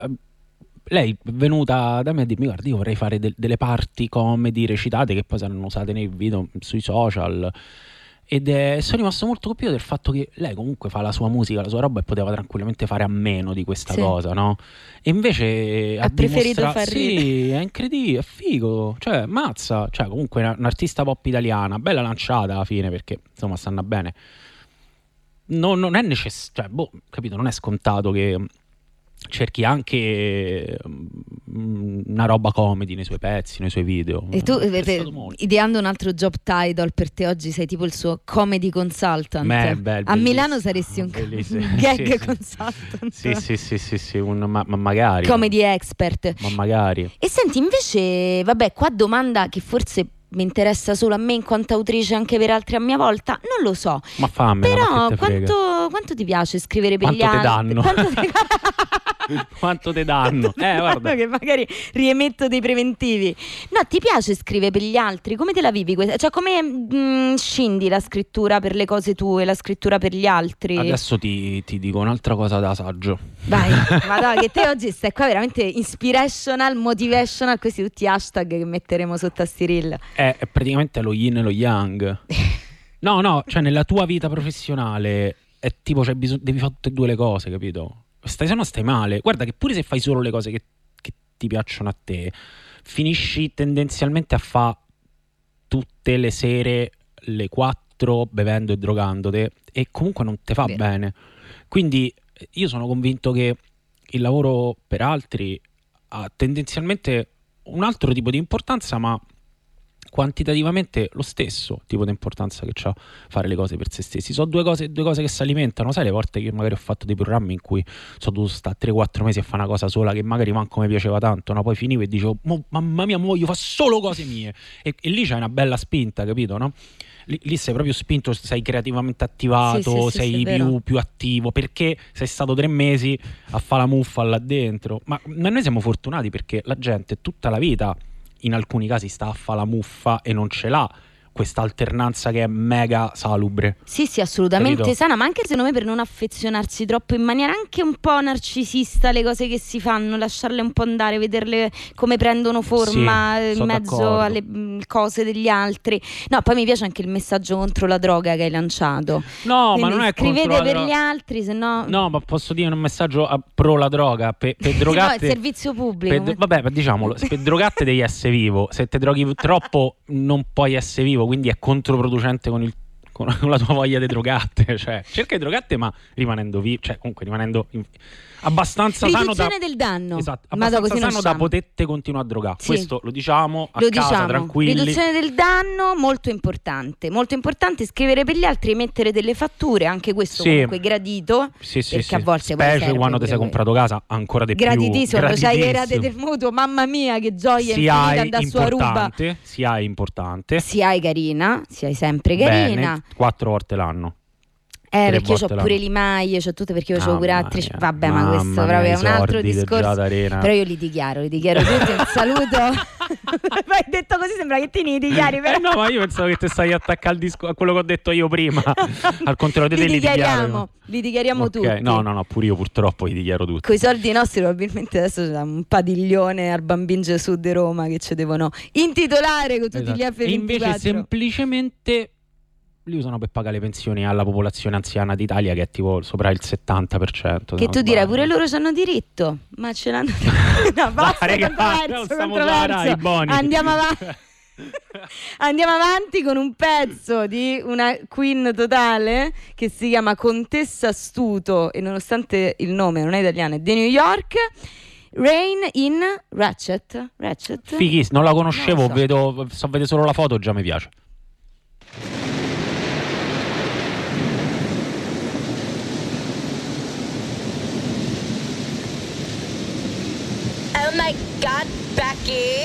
lei è venuta da me a dirmi: guarda, io vorrei fare delle parti comedy recitate che poi saranno usate nei video sui social. Sono rimasto molto colpito del fatto che lei comunque fa la sua musica, la sua roba, e poteva tranquillamente fare a meno di questa Sì. cosa, no? E invece Ha preferito far sì, è incredibile, è figo, cioè mazza, cioè comunque un'artista pop italiana, bella lanciata alla fine, perché insomma stanno bene. Non è necessario, cioè, capito, non è scontato che cerchi anche una roba comedy nei suoi pezzi, nei suoi video. E tu, Ho apprezzato molto. ideando un altro job title per te oggi, sei tipo il suo comedy consultant. Beh, A Milano bellissimo, saresti un bellissimo. gag Sì, sì. consultant. Sì, ma magari. Comedy expert. Ma magari. E senti, invece, vabbè, qua domanda che forse mi interessa solo a me in quanto autrice, anche per altri a mia volta, non lo so. Ma fammela, ma Però che te frega. quanto ti piace scrivere per Quanto gli te altri? danno? Quanto te danno? Guarda. Che magari riemetto dei preventivi. No, ti piace scrivere per gli altri? Come te la vivi? Cioè, come scendi la scrittura per le cose tue, la scrittura per gli altri? Adesso ti dico un'altra cosa da saggio. Vai, madonna, che te oggi stai qua veramente inspirational, motivational, questi tutti hashtag che metteremo sotto a sti reel. È praticamente lo yin e lo yang. No, cioè nella tua vita professionale è tipo, cioè, devi fare tutte e due le cose, capito? Se no stai male. Guarda che pure se fai solo le cose che ti piacciono a te, finisci tendenzialmente a fare tutte le sere le 4 bevendo e drogandoti, e comunque non te fa Vero. bene. Quindi io sono convinto che il lavoro per altri ha tendenzialmente un altro tipo di importanza, ma quantitativamente lo stesso tipo di importanza che c'ha fare le cose per se stessi. Sono due cose che si alimentano. Sai le volte che magari ho fatto dei programmi in cui sono dovuto stare 3-4 mesi a fare una cosa sola che magari manco mi piaceva tanto, no? Poi finivo e dicevo: mamma mia, mo voglio fare solo cose mie, e lì c'hai una bella spinta, capito, no? Lì sei proprio spinto, sei creativamente attivato, Sì, sei è vero. più attivo, perché sei stato 3 mesi a fare la muffa là dentro. Ma noi siamo fortunati perché la gente tutta la vita in alcuni casi sta a fare la muffa e non ce l'ha questa alternanza che è mega salubre. Sì, assolutamente Capito? sana, ma anche secondo me per non affezionarsi troppo in maniera anche un po' narcisista le cose che si fanno, lasciarle un po' andare, vederle come prendono forma Sì, in sono mezzo d'accordo. alle cose degli altri. No, poi mi piace anche il messaggio contro la droga che hai lanciato. No, Quindi ma non è scrivete contro la per droga. gli altri, se no... No, ma posso dire un messaggio pro la droga, per drogate. No, è servizio pubblico. Vabbè, diciamolo, per drogate devi essere vivo. Se te droghi troppo non puoi essere vivo, quindi è controproducente con la tua voglia di drogate. Cioè, cerca di drogate ma rimanendo vivo, cioè comunque rimanendo abbastanza sano da... Riduzione del danno. Esatto, Ma da abbastanza così non sano da siamo. potette continuare a drogare. Sì. Questo lo diciamo a Lo casa, diciamo, tranquilli. riduzione del danno, molto importante scrivere per gli altri, mettere delle fatture, anche questo Sì. comunque gradito, Sì, perché a volte poi specie serve quando ti pure sei comprato casa, ancora di gratitissimo, più. c'hai le rate del mutuo, mamma mia che gioia Si infinita hai andare su Aruba. Si hai importante. Si hai carina, si hai sempre carina. Bene, 4 volte l'anno. Perché io volte ho pure le maglie, c'ho tutto, perché io facevo pure Mamma attrice. mia, Vabbè, ma questo mamma proprio mia, è un altro i sordi del discorso. Giada Arena. Però io li dichiaro tutti. Un saluto. Poi detto così sembra che ti ne dichiari. Però. No, ma io pensavo che te stai attaccando a quello che ho detto io prima. Al contrario di te li dichiariamo Ok, tutti. No, pure io purtroppo li dichiaro tutti. Con i soldi nostri probabilmente adesso c'è un padiglione al Bambin Gesù di Roma che ci devono intitolare con tutti gli F24. E invece semplicemente li usano per pagare le pensioni alla popolazione anziana d'Italia, che è tipo sopra il 70%. Che tu dirai pure loro c'hanno diritto, ma ce l'hanno. No, basta, controverso. Andiamo avanti con un pezzo di una queen totale che si chiama Contessa Astuto, e nonostante il nome non è italiano, è di New York. Rain in Ratchet. Fighissimo, non la conoscevo, Non vedo solo la foto, già mi piace. Oh my God, Becky.